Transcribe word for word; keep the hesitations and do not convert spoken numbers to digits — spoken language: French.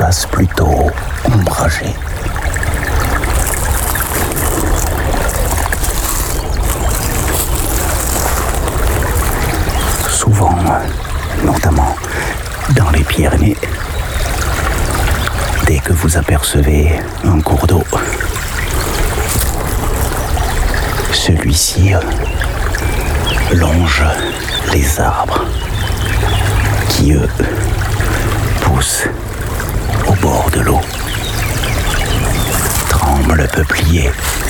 espaces plutôt ombragés. Souvent, notamment dans les Pyrénées, dès que vous apercevez un cours d'eau, celui-ci longe les arbres qui, eux, poussent au bord de l'eau. Tremble le peuplier